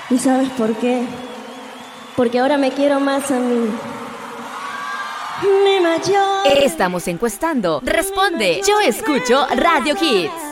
¿Y sabes por qué? Porque ahora me quiero más a mí. Mi mayor. Estamos encuestando. Responde. Yo escucho Radio Hits.